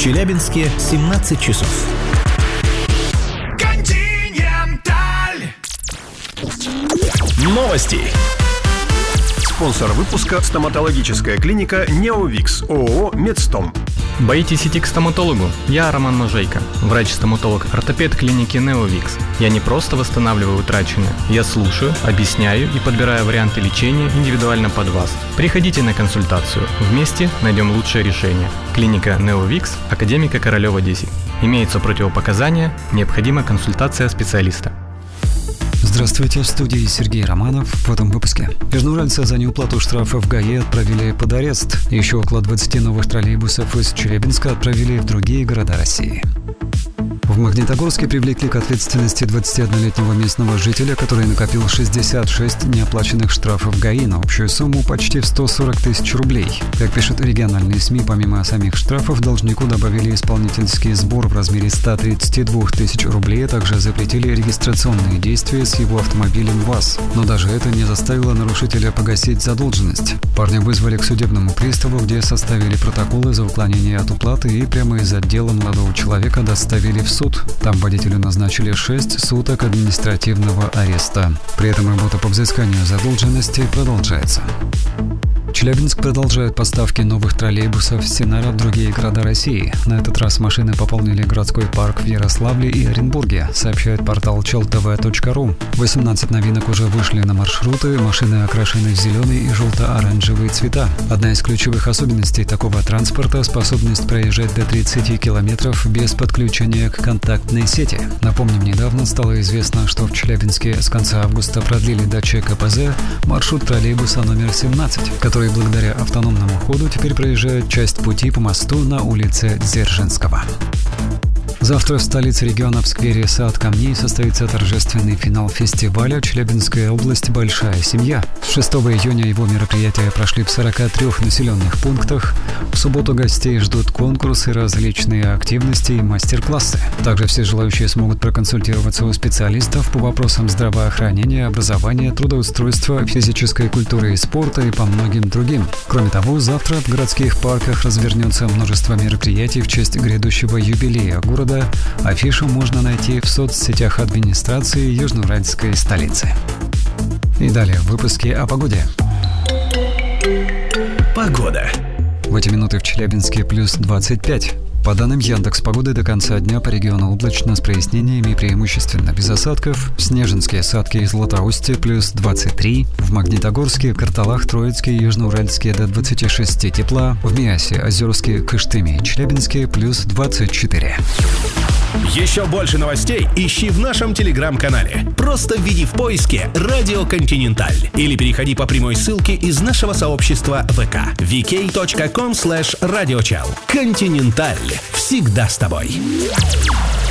Челябинске 17 часов. Континенталь. Новости. Спонсор выпуска — стоматологическая клиника «Неовикс» ООО «Медстом». Боитесь идти к стоматологу? Я Роман Можейко, врач-стоматолог-ортопед клиники «Неовикс». Я не просто восстанавливаю утраченное, я слушаю, объясняю и подбираю варианты лечения индивидуально под вас. Приходите на консультацию, вместе найдем лучшее решение. Клиника «Неовикс», Академика Королева, 10. Имеются противопоказания, необходима консультация специалиста. Здравствуйте, в студии Сергей Романов. В этом выпуске. Южноуральца за неуплату штрафа в ГАИ отправили под арест. Еще около 20 новых троллейбусов из Челябинска отправили в другие города России. В Магнитогорске привлекли к ответственности 21-летнего местного жителя, который накопил 66 неоплаченных штрафов ГАИ на общую сумму почти в 140 тысяч рублей. Как пишут региональные СМИ, помимо самих штрафов, должнику добавили исполнительский сбор в размере 132 тысяч рублей, а также запретили регистрационные действия с его автомобилем ВАЗ. Но даже это не заставило нарушителя погасить задолженность. Парня вызвали к судебному приставу, где составили протоколы за уклонение от уплаты и прямо из отдела молодого человека доставили в суд. Там водителю назначили 6 суток административного ареста. При этом работа по взысканию задолженности продолжается. Челябинск продолжает поставки новых троллейбусов Синара в другие города России. На этот раз машины пополнили городской парк в Ярославле и Оренбурге, сообщает портал cheltv.ru. 18 новинок уже вышли на маршруты, машины окрашены в зеленый и желто-оранжевые цвета. Одна из ключевых особенностей такого транспорта – способность проезжать до 30 километров без подключения к контактной сети. Напомним, недавно стало известно, что в Челябинске с конца августа продлили до ЧКПЗ маршрут троллейбуса номер 17, который благодаря автономному ходу теперь проезжает часть пути по мосту на улице Дзержинского. Завтра в столице региона в сквере «Сад камней» состоится торжественный финал фестиваля «Челябинская область. Большая семья». С 6 июня его мероприятия прошли в 43 населенных пунктах. В субботу гостей ждут конкурсы, различные активности и мастер-классы. Также все желающие смогут проконсультироваться у специалистов по вопросам здравоохранения, образования, трудоустройства, физической культуры и спорта и по многим другим. Кроме того, завтра в городских парках развернется множество мероприятий в честь грядущего юбилея города. Афишу можно найти в соцсетях администрации южноуральской столицы. И далее в выпуске о погоде. Погода. В эти минуты в Челябинске плюс 25. По данным Яндекс.Погоды, до конца дня по региону облачно с прояснениями и преимущественно без осадков. В Снежинске, Садке и Златоусте плюс 23. В Магнитогорске, Карталах, Троицке и Южноуральске до 26 тепла. В Миасе, Озерске, Кыштыме и Челябинске плюс 24. Еще больше новостей ищи в нашем телеграм-канале. Просто введи в поиске «Радио Континенталь» или переходи по прямой ссылке из нашего сообщества ВК vk.com/radiochal. Континенталь. Всегда с тобой.